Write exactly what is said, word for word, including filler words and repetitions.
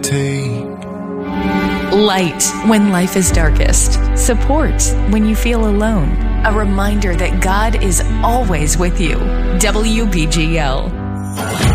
take. Light when life is darkest. Support when you feel alone. A reminder that God is always with you. W B G L.